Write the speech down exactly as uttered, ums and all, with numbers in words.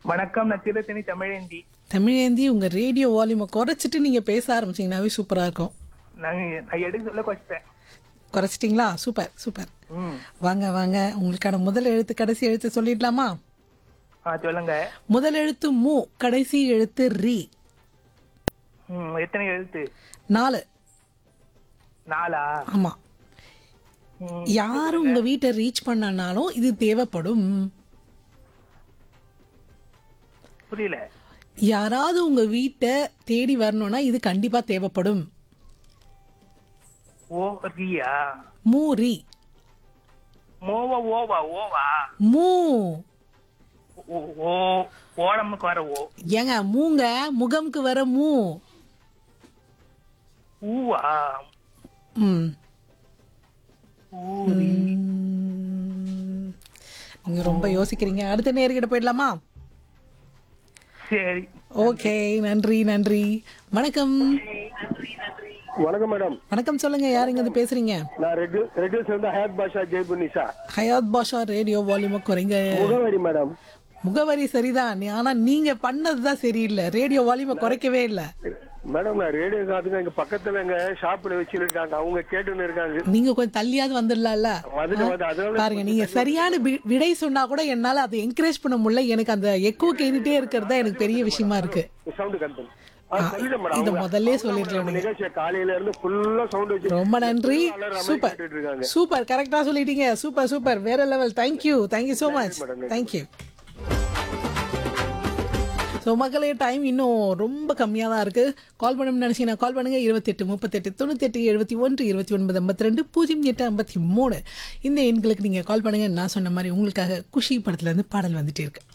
வணக்கம், நான் திருத்தணி தமிழேந்தி. தமிழேந்தி உங்க ரேடியோ வால்யூமை குறைச்சிட்டு நீங்க பேச ஆரம்பிச்சீங்கன்னாவே சூப்பரா இருக்கும். நான் நான் எடுக்க சொல்ல குறைச்சிட்டேன். குறைச்சிட்டிங்களா? Super super. ம் வாங்க வாங்க, உங்களுக்கான முதல் எழுத்து கடைசி எழுத்து சொல்லிடலாமா? ஆ சொல்லுங்க. முதல் எழுத்து மூ, கடைசி எழுத்து ரி. ம் எத்தனை எழுத்து? நாலு. நாலா? ஆமா. ம், யாரு உங்க வீட்டை ரீச் பண்ணனாலும் இது தேவைப்படும். புரியல. யாராவது உங்க வீட்டை தேடி வரணும்னா இது கண்டிப்பா தேவைப்படும். ஓ ரியா? மூரி. மோவா ஓவா? ஓவா மூ. ஓ ஓ ஓடமுக்கு வர ஓ. ஏங்க மூங்க முகம்க்கு வர மூ. ஊவா? ம். ஊரி. ம். நீங்க ரொம்ப யோசிக்கிறீங்க. அடுத்த நேர்கிட்ட போயிடலாமா? சரி. ஓகே, நன்றி நன்றி. வணக்கம். வணக்கம் மேடம். வணக்கம், சொல்லுங்க. யாருங்க இது பேசுறீங்க? நான் ரெட் ரெட்டில் சேர்ந்த ஹயாத் பாஷா ஜெய்புர் நிஷா. ஹயாத் பாஷா, ரேடியோ வால்யூமை குறைங்க. முகவரி மேடம். முகவரி சரிதான், ஆனா நீங்க பண்ணதுதான் சரியில்லை. ரேடியோ வால்யூமை குறைக்கவே இல்லை. மேடம் நான் ரேடியோ காத்துங்க எங்க பக்கத்துல எங்க ஷாப்ல வச்சுட்டு இருக்காங்க, அவங்க கேட்டுன்னு இருக்காங்க. நீங்க கொஞ்சம் தள்ளியாவது வந்துடலாம்ல. வந்துட்டு வந்து அதனால பாருங்க, நீங்க சரியான வி- விடை சொன்னா கூட என்னால அதை என்கரேஜ் பண்ண முடியல. எனக்கு அந்த எக்கோ கேட்டுட்டே இருக்கிறது தான் எனக்கு பெரிய விஷயமா இருக்கு. சவுண்ட் கண்ட்ரோல் இத முதல்ல சொல்லிருக்கேன். நிகழ்ச்சியை காலையில இருந்து ஃபுல்லா சவுண்ட் வச்சு ரொம்ப நன்றி. சூப்பர் கேட்டுட்டு இருக்காங்க. சூப்பர், கரெக்டா சொல்லிட்டீங்க. சூப்பர் சூப்பர், வேற level. Thank you thank you so much. Thank you. So மக்களே, டைம் இன்னும் ரொம்ப கம்மியாக தான் இருக்குது. கால் பண்ணணும்னு நினச்சிங்கன்னா கால் பண்ணுங்கள். இருபத்தெட்டு முப்பத்தெட்டு தொண்ணூத்தெட்டு எழுபத்தி ஒன்று இருபத்தி ஒன்பது ஐம்பத்தி ரெண்டு பூஜ்ஜியம் எட்டு ஐம்பத்தி மூணு இந்த எண்களுக்கு நீங்கள் கால் பண்ணுங்கள். நான் சொன்ன மாதிரி உங்களுக்காக குஷி படத்துலேருந்து பாடல் வந்துட்டே இருக்கு.